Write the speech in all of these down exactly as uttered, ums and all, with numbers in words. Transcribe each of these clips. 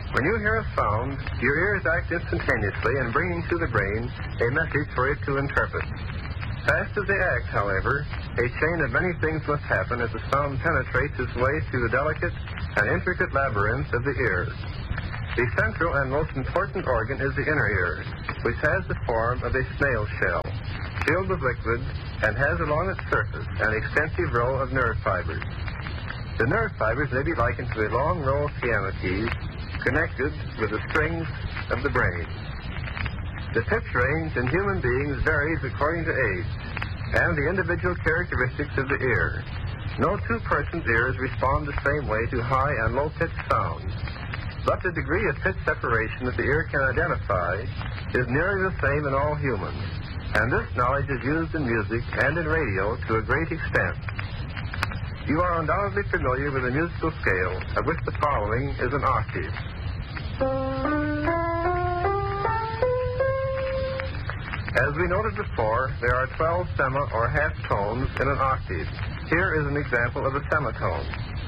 When you hear a sound, your ears act instantaneously in bringing to the brain a message for it to interpret. Fast as they act, however, a chain of many things must happen as the sound penetrates its way through the delicate and intricate labyrinth of the ear. The central and most important organ is the inner ear, which has the form of a snail shell, filled with liquid, and has along its surface an extensive row of nerve fibers. The nerve fibers may be likened to a long row of piano keys connected with the strings of the brain. The pitch range in human beings varies according to age and the individual characteristics of the ear. No two persons' ears respond the same way to high and low-pitched sounds, but the degree of pitch separation that the ear can identify is nearly the same in all humans, and this knowledge is used in music and in radio to a great extent. You are undoubtedly familiar with the musical scale, of which the following is an octave. As we noted before, there are twelve sema or half tones in an octave. Here is an example of a semitone.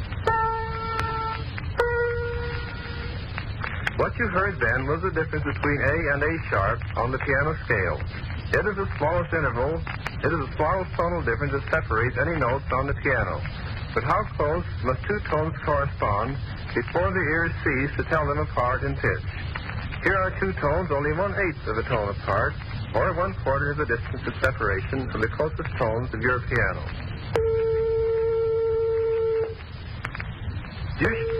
What you heard then was the difference between A and A sharp on the piano scale. It is the smallest interval, it is the smallest tonal difference that separates any notes on the piano. But how close must two tones correspond before the ears cease to tell them apart in pitch? Here are two tones only one-eighth of a tone apart, or one-quarter of the distance of separation of the closest tones of your piano. You, sh-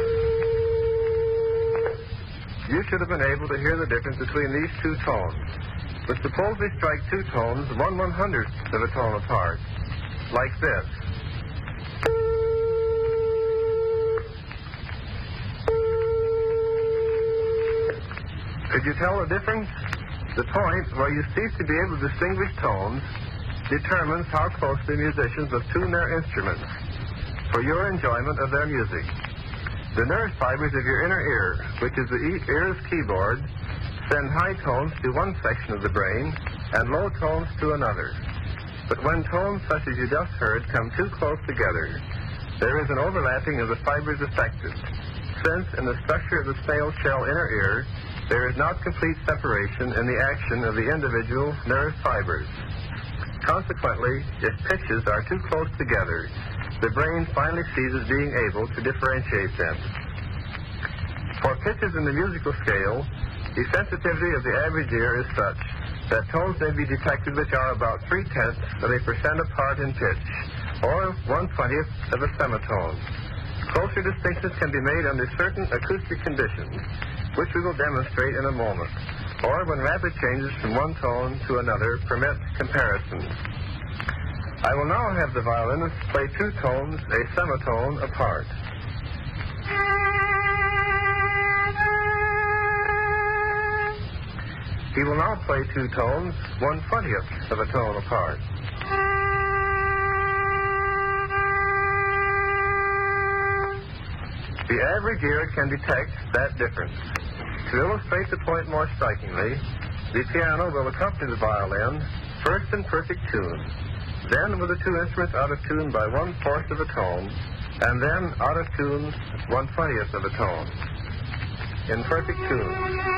you should have been able to hear the difference between these two tones. But suppose we strike two tones one one-hundredth of a tone apart, like this. Could you tell the difference? The point where you cease to be able to distinguish tones determines how closely musicians must tune their instruments for your enjoyment of their music. The nerve fibers of your inner ear, which is the e- ear's keyboard, send high tones to one section of the brain and low tones to another. But when tones such as you just heard come too close together, there is an overlapping of the fibers affected, since in the structure of the snail shell inner ear, there is not complete separation in the action of the individual nerve fibers. Consequently, if pitches are too close together, the brain finally ceases being able to differentiate them. For pitches in the musical scale, the sensitivity of the average ear is such that tones may be detected which are about three-tenths of a percent apart in pitch, or one-twentieth of a semitone. Closer distinctions can be made under certain acoustic conditions, which we will demonstrate in a moment, or when rapid changes from one tone to another permit comparison. I will now have the violinist play two tones, a semitone, apart. He will now play two tones, one-twentieth of a tone apart. The average ear can detect that difference. To illustrate the point more strikingly, the piano will accompany the violin first in perfect tune, then with the two instruments out of tune by one-fourth of a tone, and then out of tune one-twentieth of a tone in perfect tune.